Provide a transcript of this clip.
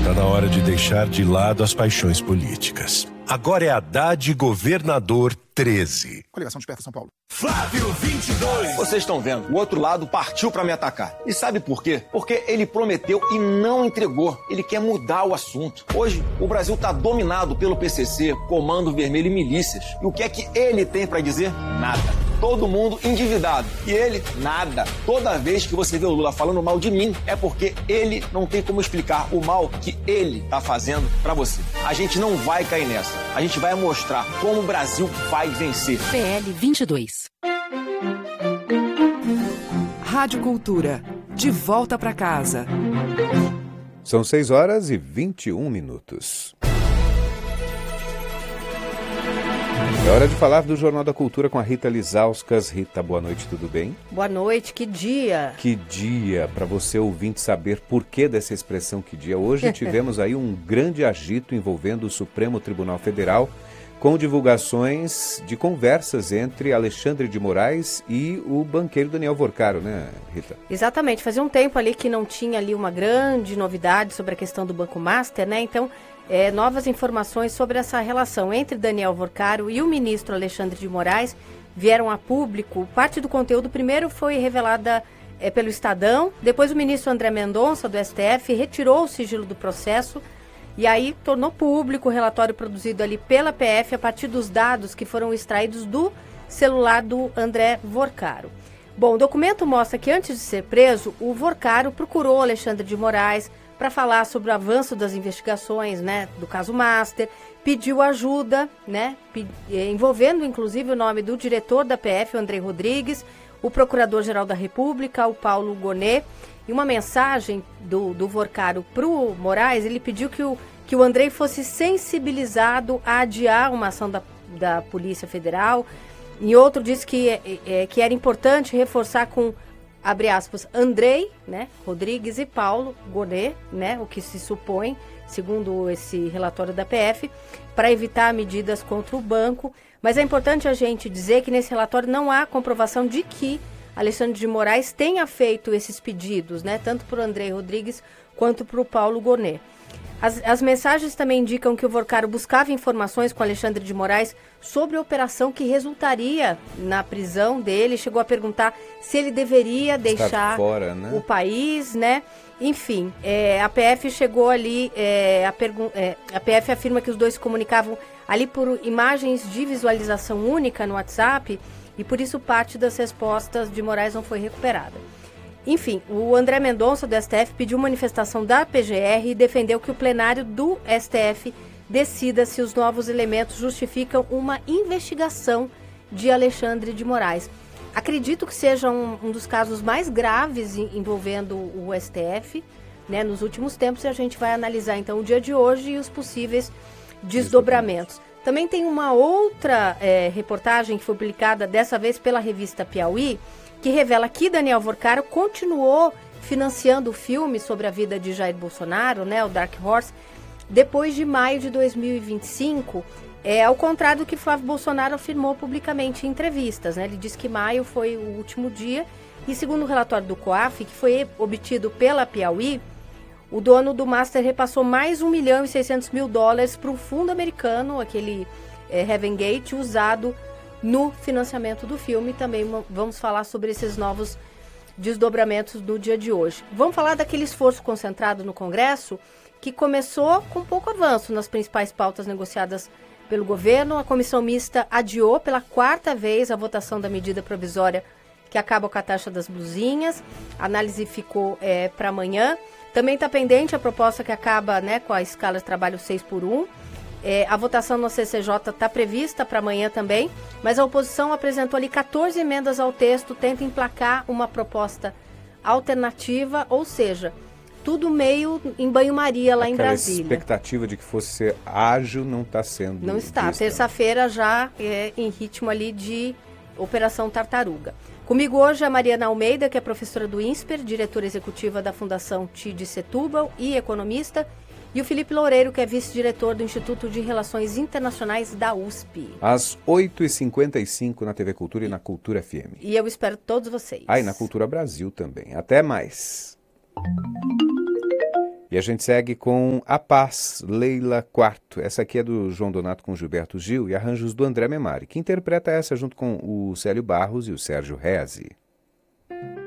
Tá na hora de deixar de lado as paixões políticas. Agora é Haddad Governador 13. Coligação Desperta São Paulo. Flávio 22. Vocês estão vendo, o outro lado partiu pra me atacar. E sabe por quê? Porque ele prometeu e não entregou. Ele quer mudar o assunto. Hoje, o Brasil tá dominado pelo PCC, Comando Vermelho e milícias. E o que é que ele tem pra dizer? Nada. Todo mundo endividado. E ele, nada. Toda vez que você vê o Lula falando mal de mim, é porque ele não tem como explicar o mal que ele tá fazendo pra você. A gente não vai cair nessa. A gente vai mostrar como o Brasil vai vencer. PL 22. Rádio Cultura. De volta pra casa. São 6h21. É hora de falar do Jornal da Cultura com a Rita Lizauskas. Rita, boa noite, tudo bem? Boa noite, que dia! Que dia, para você ouvinte saber por que dessa expressão que dia. Hoje tivemos aí um grande agito envolvendo o Supremo Tribunal Federal com divulgações de conversas entre Alexandre de Moraes e o banqueiro Daniel Vorcaro, né, Rita? Exatamente, fazia um tempo ali que não tinha ali uma grande novidade sobre a questão do Banco Master, né? Então, novas informações sobre essa relação entre Daniel Vorcaro e o ministro Alexandre de Moraes vieram a público. Parte do conteúdo primeiro foi revelada pelo Estadão, depois o ministro André Mendonça, do STF, retirou o sigilo do processo e aí tornou público o relatório produzido ali pela PF a partir dos dados que foram extraídos do celular do André Vorcaro. Bom, o documento mostra que antes de ser preso, o Vorcaro procurou Alexandre de Moraes para falar sobre o avanço das investigações, né, do caso Master, pediu ajuda, né, envolvendo inclusive o nome do diretor da PF, o André Rodrigues, o Procurador-Geral da República, o Paulo Gonet, e uma mensagem do Vorcaro para o Moraes. Ele pediu que o André fosse sensibilizado a adiar uma ação da Polícia Federal. Em outro, disse que era importante reforçar com, abre aspas, Andrei, né, Rodrigues e Paulo Gonet, né, o que se supõe, segundo esse relatório da PF, para evitar medidas contra o banco. Mas é importante a gente dizer que nesse relatório não há comprovação de que Alexandre de Moraes tenha feito esses pedidos, né, tanto para o André Rodrigues quanto para o Paulo Gonet. As mensagens também indicam que o Vorcaro buscava informações com Alexandre de Moraes sobre a operação que resultaria na prisão dele. Chegou a perguntar se ele deveria deixar fora, né, o país, né? Enfim, a PF chegou ali, a PF afirma que os dois se comunicavam ali por imagens de visualização única no WhatsApp e por isso parte das respostas de Moraes não foi recuperada. Enfim, o André Mendonça, do STF, pediu manifestação da PGR e defendeu que o plenário do STF decida se os novos elementos justificam uma investigação de Alexandre de Moraes. Acredito que seja um dos casos mais graves envolvendo o STF, né, nos últimos tempos, e a gente vai analisar então o dia de hoje e os possíveis desdobramentos. Também tem uma outra reportagem que foi publicada dessa vez pela revista Piauí, que revela que Daniel Vorcaro continuou financiando o filme sobre a vida de Jair Bolsonaro, né, o Dark Horse, depois de maio de 2025, ao contrário do que Flávio Bolsonaro afirmou publicamente em entrevistas, né? Ele disse que maio foi o último dia e, segundo o relatório do COAF, que foi obtido pela Piauí, o dono do Master repassou mais $1,6 milhão para o fundo americano, aquele Heaven Gate, usado no financiamento do filme. Também vamos falar sobre esses novos desdobramentos do dia de hoje. Vamos falar daquele esforço concentrado no Congresso, que começou com pouco avanço nas principais pautas negociadas pelo governo. A comissão mista adiou pela 4ª vez a votação da medida provisória que acaba com a taxa das blusinhas. A análise ficou para amanhã. Também está pendente a proposta que acaba, né, com a escala de trabalho 6x1. A votação no CCJ está prevista para amanhã também, mas a oposição apresentou ali 14 emendas ao texto, tenta emplacar uma proposta alternativa, ou seja, tudo meio em banho-maria lá em Brasília. A expectativa de que fosse ser ágil não está sendo. Não está. Vista. Terça-feira já em ritmo ali de Operação Tartaruga. Comigo hoje a Mariana Almeida, que é professora do INSPER, diretora executiva da Fundação TID Setúbal e economista, e o Felipe Loureiro, que é vice-diretor do Instituto de Relações Internacionais da USP. Às 8h55 na TV Cultura e na Cultura FM. E eu espero todos vocês. E na Cultura Brasil também. Até mais. E a gente segue com A Paz, Leila Quarto. Essa aqui é do João Donato com Gilberto Gil e arranjos do André Memari, que interpreta essa junto com o Célio Barros e o Sérgio Rezi.